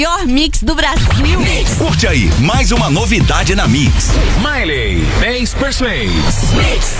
melhor mix do Brasil. Curte aí, mais uma novidade na Mix. Miley, Bass Persuade.